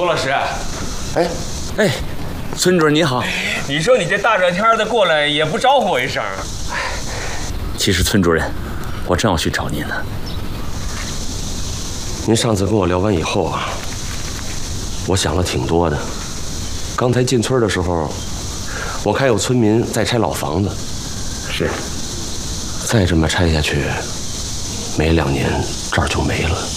苏老师， 哎，村主任你好。 你说你这大热天的过来也不招呼我一声。 其实村主任，我正要去找您呢。 您上次跟我聊完以后啊，我想了挺多的。刚才进村的时候，我看有村民在拆老房子。 是。 再这么拆下去，没2年这儿就没了。